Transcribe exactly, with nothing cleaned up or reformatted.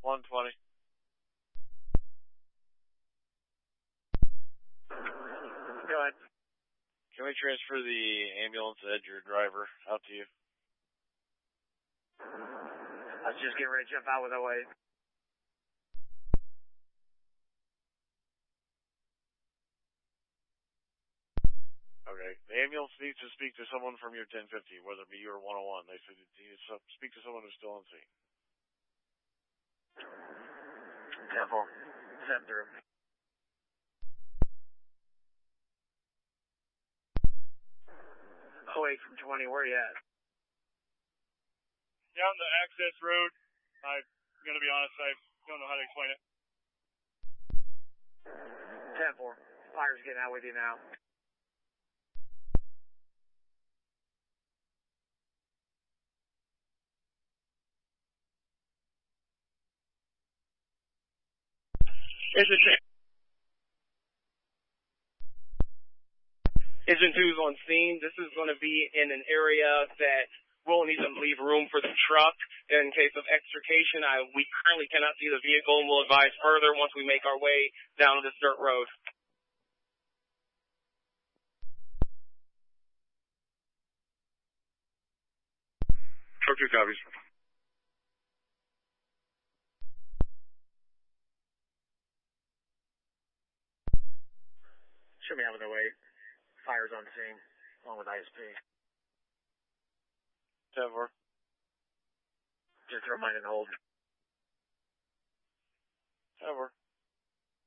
one twenty. Go ahead. Can we transfer the ambulance Ed, your driver, out to you? I was just getting ready to jump out with O eight. Okay. The ambulance needs to speak to someone from your ten fifty, whether it be you or one oh one. They said you need to speak to someone who's still on scene. ten four. Send through. oh eight from twenty, where you at? Down the access road. I'm going to be honest, I don't know how to explain it. ten four. Fire's getting out with you now. Agent Agent two's on scene. This is going to be in an area that we'll need to leave room for the truck in case of extrication. I, we currently cannot see the vehicle, and we'll advise further once we make our way down this dirt road. Truck two copies. Show me out with O eight. Fire's on scene, along with I S P. ten four. Just throw mine in hold. ten four.